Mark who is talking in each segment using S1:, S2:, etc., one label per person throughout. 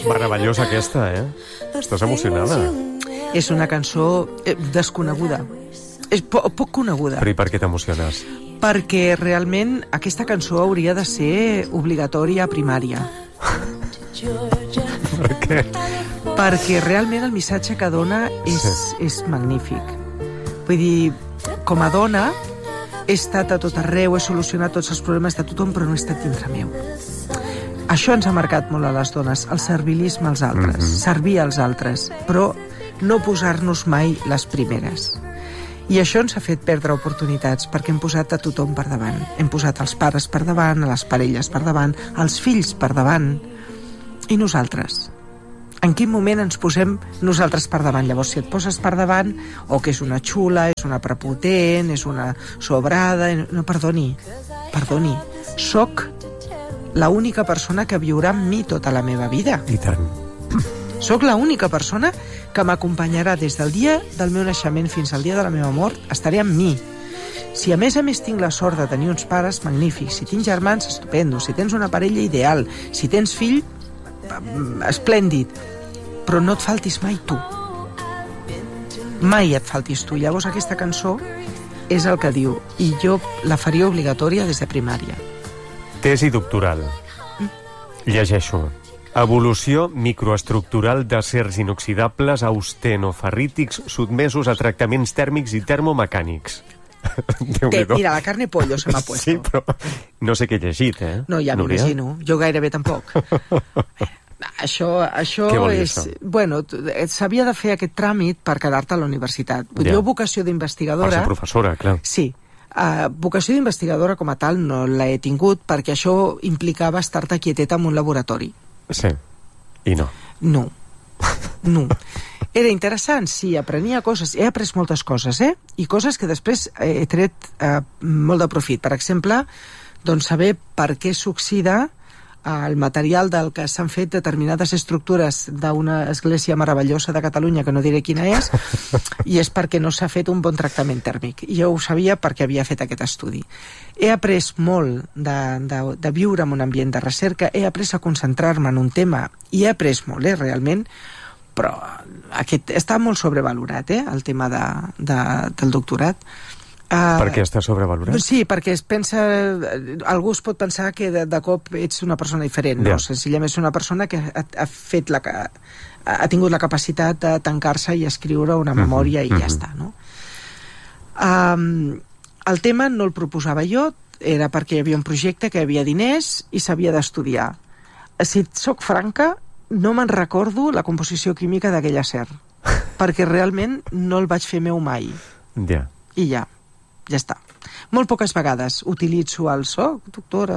S1: Meravellosa aquesta, Estàs emocionada.
S2: És una cançó desconeguda. És poc coneguda.
S1: Però i per què t'emociones?
S2: Perquè realment aquesta cançó hauria de ser obligatòria a primària.
S1: Per què?
S2: Perquè realment el missatge que dona és magnífic. Vull dir, com a dona he estat a tot arreu, he solucionat tots els problemes de tothom, però no he estat dintre meu. Això ens ha marcat molt a les dones, el servilisme als altres, servir als altres, però no posar-nos mai les primeres. I això ens ha fet perdre oportunitats, perquè hem posat a tothom per davant. Hem posat els pares per davant, a les parelles per davant, els fills per davant. I nosaltres? En quin moment ens posem nosaltres per davant? Llavors, si et poses per davant, o que és una xula, és una prepotent, és una sobrada... No, perdoni. Soc l'única persona que viurà amb mi tota la meva vida.
S1: I tant.
S2: Soc l'única persona que m'acompanyarà des del dia del meu naixement fins al dia de la meva mort. Estaré amb mi. Si a més tinc la sort de tenir uns pares magnífics, si tinc germans, estupendo, si tens una parella ideal, si tens fill, esplèndid, però no et faltis mai tu. Mai et faltis tu. Llavors aquesta cançó és el que diu, i jo la faria obligatòria des de primària.
S1: Tesi doctoral. Llegeixo. Evolució microestructural d'acers inoxidables austenoferrítics sotmesos a tractaments tèrmics i termomecànics.
S2: Mira, la carne pollo se m'ha puesto.
S1: Sí, però no sé què he llegit,
S2: No, ja m'imagino. Jo gairebé tampoc. Això és...
S1: Això?
S2: Bueno, s'havia de fer aquest tràmit per quedar-te a la universitat. Jo, vocació d'investigadora...
S1: Per ser professora, clar.
S2: Sí. Vocació d'investigadora com a tal no l'he tingut, perquè això implicava estar-te quieteta en un laboratori.
S1: Sí. I no.
S2: No. Era interessant, sí, aprenia coses. He après moltes coses, I coses que després he tret molt de profit. Per exemple, doncs saber per què s'oxida el material del que s'han fet determinades estructures d'una església meravellosa de Catalunya, que no diré quina és, i és perquè no s'ha fet un bon tractament tèrmic. I jo ho sabia perquè havia fet aquest estudi. He après molt de viure en un ambient de recerca, he après a concentrar-me en un tema, i he après molt, realment, però està molt sobrevalorat, el tema del doctorat.
S1: Per què està sobrevalorat?
S2: Sí, perquè es pensa... Algú es pot pensar que de cop ets una persona diferent, no? Senzillament és una persona que ha tingut la capacitat de tancar-se i escriure una memòria i ja està, no? El tema no el proposava jo, era perquè hi havia un projecte que hi havia diners i s'havia d'estudiar. Si et soc franca, no me'n recordo la composició química d'aquell acer, perquè realment no el vaig fer meu mai.
S1: Ja.
S2: I ja està. Molt poques vegades utilitzo el soc, doctora...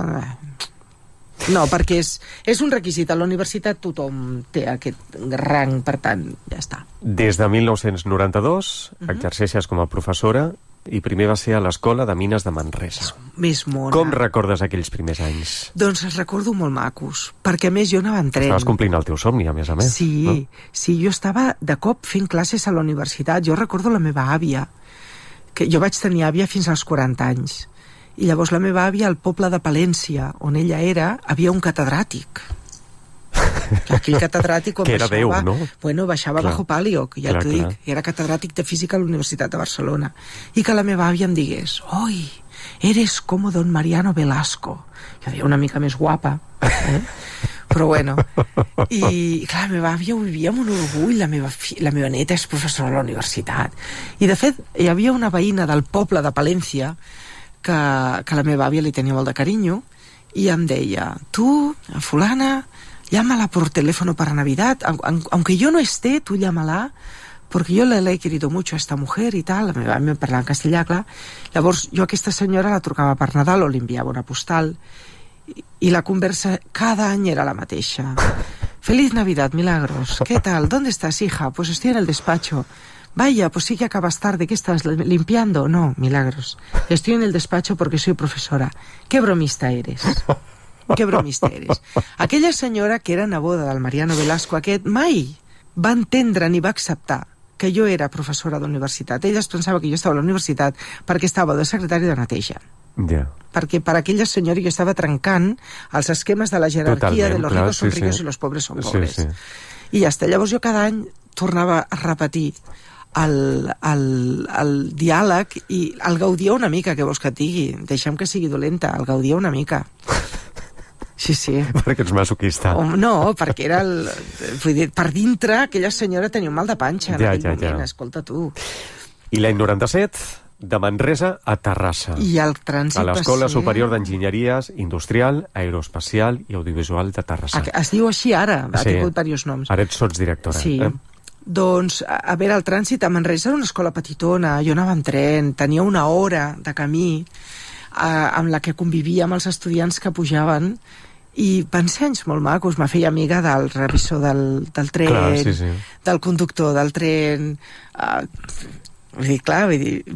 S2: No, perquè és un requisit. A la universitat tothom té aquest rang, per tant, ja està.
S1: Des de 1992 exerceixes com a professora i primer va ser a l'Escola de Mines de Manresa.
S2: Més mona.
S1: Com recordes aquells primers anys?
S2: Doncs els recordo molt macos, perquè a més jo anava en tren.
S1: Estaves complint el teu somni, a més.
S2: Sí,
S1: no?
S2: Sí, jo estava de cop fent classes a la universitat. Jo recordo la meva àvia, que jo vaig tenir àvia fins als 40 anys. I llavors la meva àvia, al poble de Palència, on ella era, havia un catedràtic. Aquell catedràtic, quan
S1: que era
S2: baixava...
S1: Déu, no?
S2: Bueno, baixava bajo palio, que ja t'ho dic. Era catedràtic de física a la Universitat de Barcelona. I que la meva àvia em digués: «Oi, eres como don Mariano Velasco». Jo deia, una mica més guapa, però bueno. I clar, la meva àvia ho vivia amb un orgull. La meva neta és professora a la universitat. I de fet hi havia una veïna del poble de Palència que la meva àvia li tenia molt de carinyo i em deia: «Tú, fulana, llámala por teléfono para Navidad, aunque yo no esté, tú llámala, porque yo le he querido mucho a esta mujer y tal». La meva àvia parlava en castellà, clar. Llavors jo a aquesta senyora la trucava per Nadal o li enviava una postal, y la conversa cada any era la mateixa. «Feliz Navidad, Milagros. ¿Qué tal? ¿Dónde estás, hija? Pues estoy en el despacho». «Vaya, pues sí que acabas tarde. ¿Qué estás limpiando?» «No, Milagros. Estoy en el despacho porque soy profesora». «Qué bromista eres. Que bromista eres». Aquella senyora, que era neboda del Mariano Velasco aquest, mai va entendre ni va acceptar que jo era professora d'universitat. Ella es pensava que jo estava a la universitat perquè estava de secretari de neteja. perquè per aquella senyora jo estava trencant els esquemes de la jerarquia de los ricos son ricos i los pobres son pobres. I ja està. Llavors jo cada any tornava a repetir el diàleg i el gaudia una mica, que vols que et digui. Deixa'm que sigui dolenta, el gaudia una mica. Sí.
S1: Perquè ets masoquista.
S2: No, perquè era vull dir, per dintre aquella senyora tenia un mal de panxa en aquell moment, escolta tu.
S1: I l'any 97, de Manresa a Terrassa.
S2: I el trànsit
S1: a l'Escola Superior d'Enginyeries Industrial, Aeroespacial i Audiovisual de Terrassa.
S2: Es diu així ara, ha tingut diversos noms.
S1: Ara ets sotsdirectora.
S2: Sí. Doncs, a veure, el trànsit a Manresa era una escola petitona, jo anava en tren, tenia una hora de camí amb la que convivia amb els estudiants que pujaven, i van ser anys molt macos. Me feia amiga del revisor del tren, del conductor del tren. Vull dir,